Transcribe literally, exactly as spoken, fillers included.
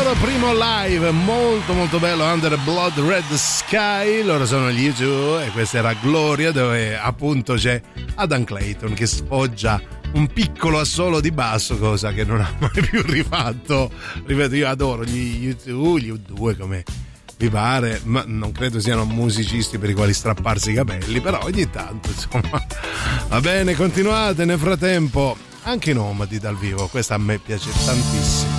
loro primo live, molto molto bello, Under Blood Red Sky. Loro sono gli U due e questa era Gloria, dove appunto c'è Adam Clayton che sfoggia un piccolo assolo di basso, cosa che non ha mai più rifatto. Ripeto, io adoro gli U due, gli U due come vi pare, ma non credo siano musicisti per i quali strapparsi i capelli, però ogni tanto insomma va bene. Continuate nel frattempo anche i Nomadi dal vivo, questa a me piace tantissimo.